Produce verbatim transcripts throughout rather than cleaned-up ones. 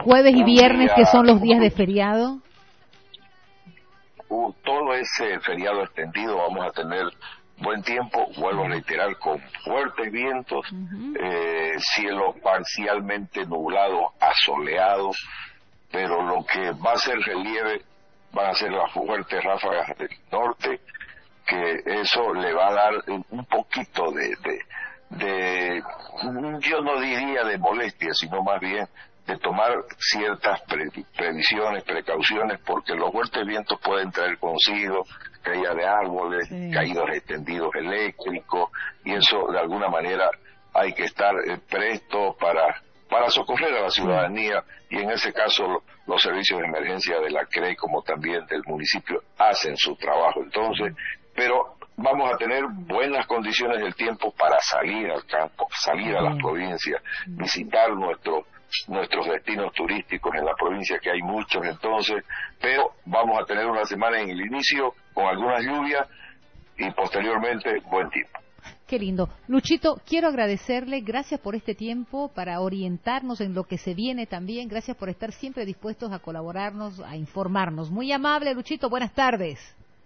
jueves y viernes, día, que son los días de feriado. Uh, todo ese feriado extendido vamos a tener buen tiempo, vuelvo a reiterar, con fuertes vientos, uh-huh. eh, cielo parcialmente nublado, asoleado, pero lo que va a ser relieve van a ser las fuertes ráfagas del norte, que eso le va a dar un poquito de, de, de yo no diría de molestia, sino más bien de tomar ciertas pre- previsiones, precauciones, porque los fuertes vientos pueden traer consigo caída de árboles, sí. caídos extendidos eléctricos, y eso de alguna manera hay que estar eh, presto para para socorrer a la ciudadanía, sí. y en ese caso lo, los servicios de emergencia de la C R E I como también del municipio hacen su trabajo. Entonces, pero vamos a tener buenas condiciones del tiempo para salir al campo, salir a las provincias, visitar nuestro nuestros destinos turísticos en la provincia, que hay muchos entonces, pero vamos a tener una semana en el inicio con algunas lluvias y posteriormente buen tiempo. Qué lindo. Luchito, quiero agradecerle, gracias por este tiempo para orientarnos en lo que se viene también, gracias por estar siempre dispuestos a colaborarnos, a informarnos. Muy amable, Luchito, buenas tardes.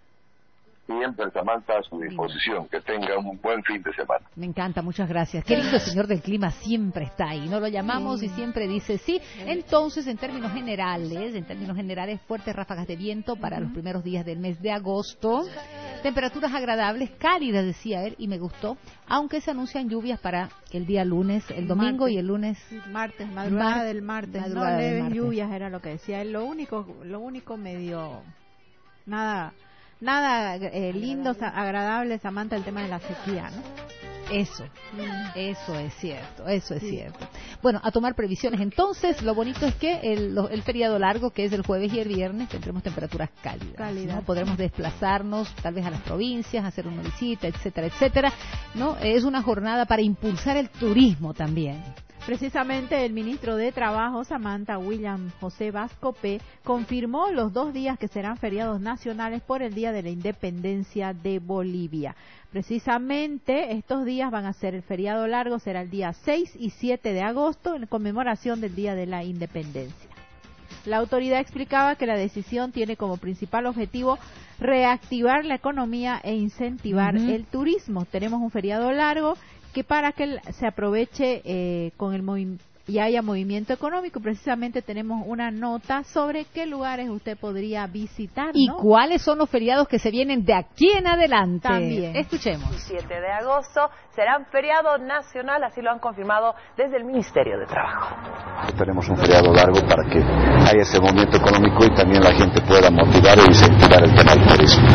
Siempre, Samantha, a su disposición. Que tenga un buen fin de semana. Me encanta, muchas gracias. Qué lindo, el señor del clima siempre está ahí. No lo llamamos sí. y siempre dice sí. Entonces, en términos generales, en términos generales, fuertes ráfagas de viento para uh-huh. los primeros días del mes de agosto. Temperaturas agradables, cálidas, decía él, y me gustó. Aunque se anuncian lluvias para el día lunes, el domingo martes. y el lunes. Martes, madrugada mar- del martes. Madrugada no, del leves martes. lluvias era lo que decía él. Lo único, lo único medio, nada... Nada eh, lindo, agradable, Samantha, el tema de la sequía, ¿no? Eso, mm. eso es cierto, eso es sí. cierto. Bueno, a tomar previsiones entonces. Lo bonito es que el, el feriado largo, que es el jueves y el viernes, tendremos temperaturas cálidas, Cálida. ¿no? Podremos desplazarnos tal vez a las provincias, hacer una visita, etcétera, etcétera, ¿no? Es una jornada para impulsar el turismo también. Precisamente el ministro de Trabajo, Samantha William José Vázquez, confirmó los dos días que serán feriados nacionales por el Día de la Independencia de Bolivia. Precisamente estos días van a ser el feriado largo, será el día seis y siete de agosto, en conmemoración del Día de la Independencia. La autoridad explicaba que la decisión tiene como principal objetivo reactivar la economía e incentivar uh-huh. el turismo. Tenemos un feriado largo que para que se aproveche eh, con el movimiento y haya movimiento económico, precisamente tenemos una nota sobre qué lugares usted podría visitar, ¿no? Y cuáles son los feriados que se vienen de aquí en adelante. También. Escuchemos. siete de agosto serán feriado nacional, así lo han confirmado desde el Ministerio de Trabajo. Tenemos un feriado largo para que haya ese movimiento económico y también la gente pueda motivar e incentivar el tema del turismo.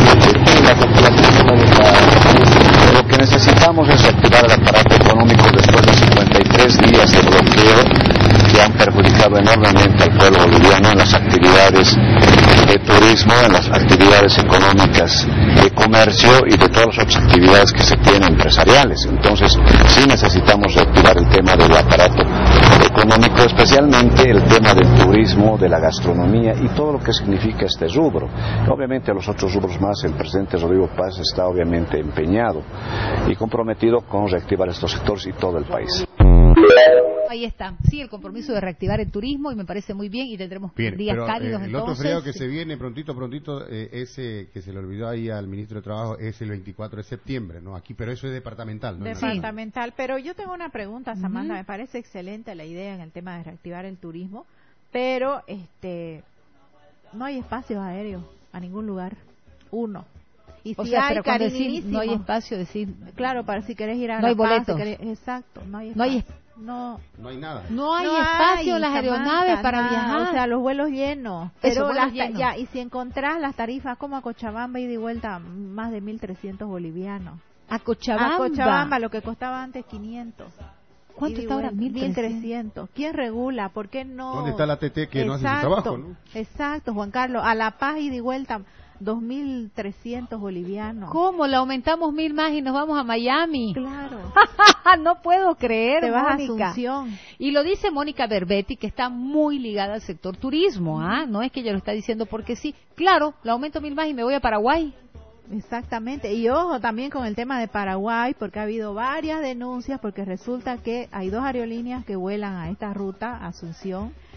Lo que necesitamos es activar el aparato económico después de cincuenta y tres días de bloqueo que han perjudicado enormemente al pueblo boliviano en las actividades de turismo, en las actividades económicas de comercio y de todas las otras actividades que se tienen empresariales. Entonces, sí necesitamos reactivar el tema del aparato económico, especialmente el tema del turismo, de la gastronomía y todo lo que significa este rubro. Obviamente, a los otros rubros más, el presidente Rodrigo Paz está obviamente empeñado y comprometido con reactivar estos sectores y todo el país. Ahí está, sí, el compromiso de reactivar el turismo y me parece muy bien y tendremos bien, días pero, cálidos eh, el entonces. otro feriado que sí. se viene prontito, prontito, eh, ese que se le olvidó ahí al ministro de Trabajo es el veinticuatro de septiembre, ¿no? Aquí, pero eso es departamental, ¿no? Departamental, sí. Pero yo tengo una pregunta, Samantha, uh-huh. me parece excelente la idea en el tema de reactivar el turismo, pero este no hay espacios aéreos a ningún lugar, uno. Y o si sea, hay pero cuando decir no hay espacio, decir claro, para si querés ir a no hay La Paz, boletos. si querés, exacto, no hay espacio. No hay No, no hay nada. No hay no espacio hay, en las Samantha, aeronaves para nada, viajar. O sea, los vuelos llenos. Eso, Pero vuelos las, llenos. ya, y si encontrás las tarifas como a Cochabamba ida y vuelta, más de mil trescientos bolivianos. A Cochabamba. A Cochabamba, lo que costaba antes quinientos. ¿Cuánto está ahora? mil trescientos. ¿Quién regula? ¿Por qué no? ¿Dónde está la T T que exacto, no hace su trabajo, no? Exacto, Juan Carlos. A La Paz ida y vuelta, dos mil trescientos bolivianos. ¿Cómo? Le aumentamos mil más y nos vamos a Miami. Claro. No puedo creer, Te vas Mónica. a Asunción. Y lo dice Mónica Berbetti, que está muy ligada al sector turismo, ¿ah? No es que ella lo está diciendo porque sí. Claro, le aumento mil más y me voy a Paraguay. Exactamente, y ojo también con el tema de Paraguay, porque ha habido varias denuncias, porque resulta que hay dos aerolíneas que vuelan a esta ruta, Asunción,